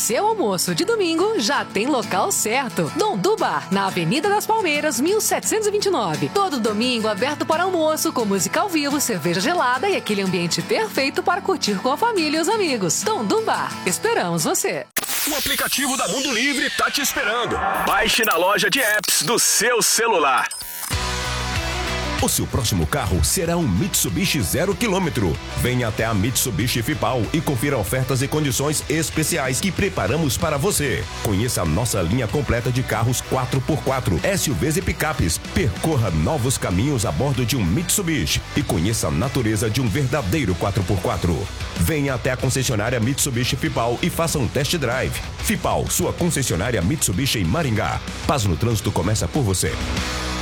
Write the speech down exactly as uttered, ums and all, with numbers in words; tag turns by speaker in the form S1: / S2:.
S1: seu almoço de domingo já tem local certo. Dondu Bar, na Avenida das Palmeiras, mil setecentos e vinte e nove. Todo domingo aberto para almoço, com música ao vivo, cerveja gelada e aquele ambiente perfeito para curtir com a família e os amigos. Dondu Bar, esperamos você.
S2: O aplicativo da Mundo Livre tá te esperando. Baixe na loja de apps do seu celular.
S3: O seu próximo carro será um Mitsubishi zero quilômetro. Venha até a Mitsubishi Fipal e confira ofertas e condições especiais que preparamos para você. Conheça a nossa linha completa de carros quatro por quatro, S U Vs e picapes. Percorra novos caminhos a bordo de um Mitsubishi e conheça a natureza de um verdadeiro quatro por quatro. Venha até a concessionária Mitsubishi Fipal e faça um test drive. Fipal, sua concessionária Mitsubishi em Maringá. Paz no trânsito começa por você.